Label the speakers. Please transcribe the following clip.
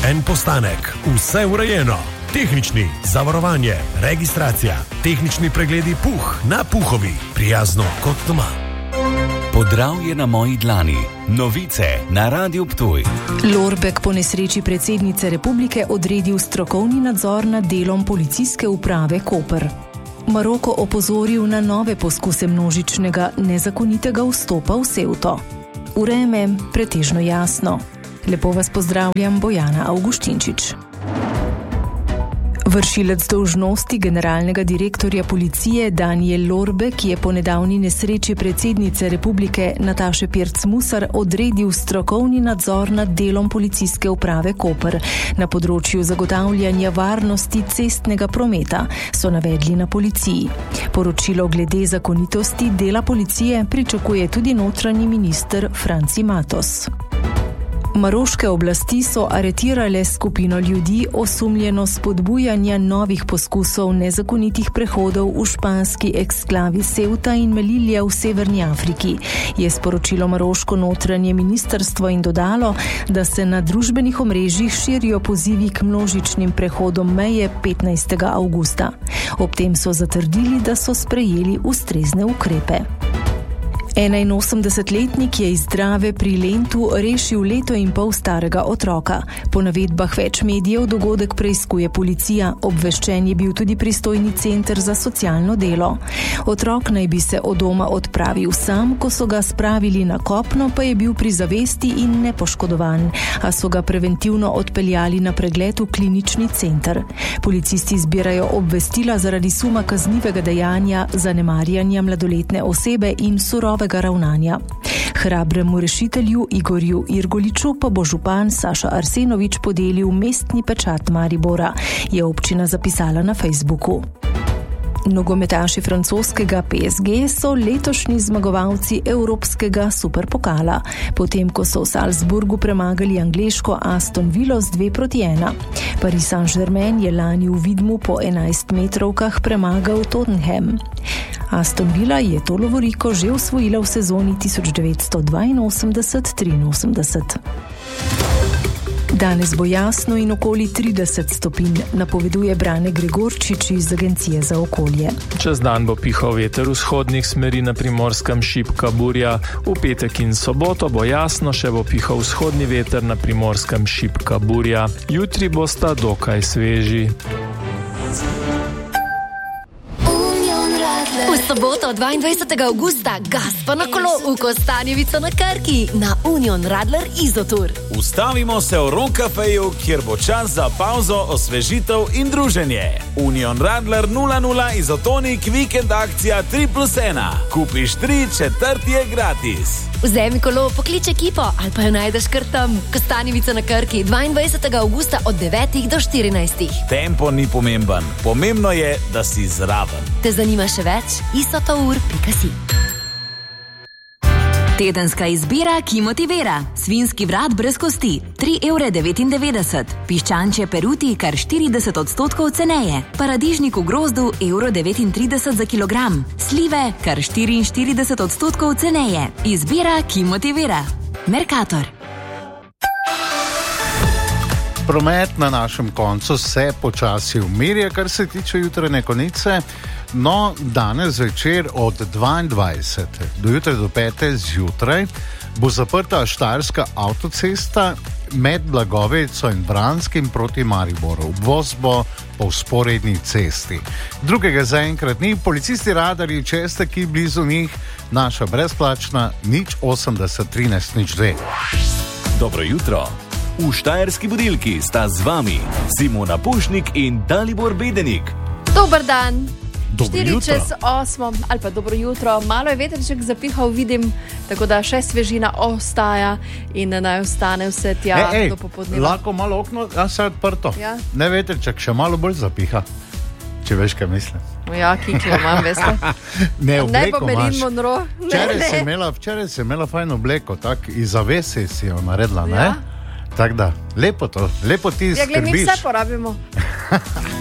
Speaker 1: en postanek, vse urejeno. Tehnični, zavarovanje, registracija, tehnični pregledi na Puhovi, prijazno kot doma.
Speaker 2: Podravje na moji dlani. Novice na Radiu Ptuj.
Speaker 3: Lorbek po nesreči predsednice republike odredil strokovni nadzor nad delom policijske uprave Koper. Maroko opozoril na nove poskuse množičnega nezakonitega vstopa v Ceuto. Vreme pretežno jasno. Lepo vas pozdravljam, Bojana Avguštinčič. Vršilec dolžnosti generalnega direktorja policije Danijel Lorbek je po nedavni nesreči predsednice republike Nataše Pirc-Musar odredil strokovni nadzor nad delom policijske uprave Koper na področju zagotavljanja varnosti cestnega prometa, so navedli na policiji. Poročilo glede zakonitosti dela policije pričakuje tudi notranji minister Franci Matos. Maroške oblasti so aretirale skupino ljudi osumljeno spodbujanja novih poskusov nezakonitih prehodov v španski eksklavi Ceuta in Melilja v Severni Afriki, je sporočilo maroško notranje ministrstvo in dodalo, da se na družbenih omrežjih širijo pozivi k množičnim prehodom meje 15. avgusta. Ob tem so zatrdili, da so sprejeli ustrezne ukrepe. 81-letnik je iz Drave pri Lentu rešil leto in pol starega otroka. Po navedbah več medijev dogodek preiskuje policija, obveščen je bil tudi pristojni center za socialno delo. Otrok naj bi se od doma odpravil sam, ko so ga spravili na kopno, pa je bil pri zavesti in nepoškodovan, a so ga preventivno odpeljali na pregled v klinični center. Policisti zbirajo obvestila zaradi suma kaznivega dejanja, zanemarjanja mladoletne osebe in surovega ravnanja. Hrabremu rešitelju Igorju Irgoliču pa bo župan Saša Arsenovič podelil mestni pečat Maribora, je občina zapisala na Facebooku. Nogometaši francoskega PSG so letošnji zmagovalci evropskega superpokala, potem ko so v Salzburgu premagali angleško Aston Villo z 2-1. Paris Saint-Germain je lani v Vidmu po 11 metrovkah premagal Tottenham. Aston Villa je to lovoriko že osvojila v sezoni 1982-83. Danes bo jasno in okoli 30 stopinj, napoveduje Brane Gregorčič iz Agencije za okolje.
Speaker 4: Čez dan bo pihal veter vzhodnih smeri, na Primorskem šibka burja. V petek in soboto bo jasno, še bo pihal vzhodni veter, na Primorskem šibka burja. Jutri bosta dokaj sveži.
Speaker 5: V soboto 22. augusta gas pa na kolo v Kostanjevico na Krki na Union Radler Izotur.
Speaker 6: Ustavimo se v Rock Cafeju, kjer bo čas za pauzo, osvežitev in druženje. Union Radler 00 Izotonik vikend akcija 3+1. Kupiš 3, četrti je gratis.
Speaker 5: Vzemi kolo, poklič ekipo ali pa jo najdeš kar tam. Kostanjevica na Krki 22. augusta od 9 do 14.
Speaker 6: Tempo ni pomemben, pomembno je, da si zraven.
Speaker 5: Te zanima še več? isotour.si.
Speaker 7: Tedenska izbira, ki motivira. Svinski vrat brez kosti, 3,99 €. Piščančje peruti, kar 40% ceneje. Paradižnik v grozdu, 1,39 € za kilogram. Slive, kar 44% ceneje. Izbira, ki motivira. Mercator.
Speaker 8: Promet na našem koncu se počasi umirja, kar se tiče jutranje konice. No, danes večer od 22. do jutra do 5. zjutraj bo zaprta Štajerska avtocesta med Blagovejico in Vranskim proti Mariboru. Obvoz bo po vzporedni cesti. Drugega zaenkrat ni. Policisti radarji čestaki blizu njih, naša brezplačna 080 13 02.
Speaker 2: Dobro jutro. V Štajerski budilki sta z vami Simona Pušnik in Dalibor Bedenik.
Speaker 9: Dober dan.
Speaker 8: 4:08
Speaker 9: ali pa dobro jutro. Malo je vetrček zapihal, vidim, tako da še svežina ostaja in naj ostane vse tja do popoldneva.
Speaker 8: Lahko malo okno, se je odprto.
Speaker 9: Ja.
Speaker 8: Ne vetrček, še malo bolj zapiha. Če veš, kaj mislim.
Speaker 9: Ja, kiklo imam, veste.
Speaker 8: Ne, obleko
Speaker 9: Marilyn
Speaker 8: imaš.
Speaker 9: Monroe.
Speaker 8: Včeraj si imela fajn obleko, tak iz zavese si jo naredila, ne?
Speaker 9: Ja.
Speaker 8: Tako da, lepo ti skrbiš.
Speaker 9: Ja, glede, mi vse porabimo.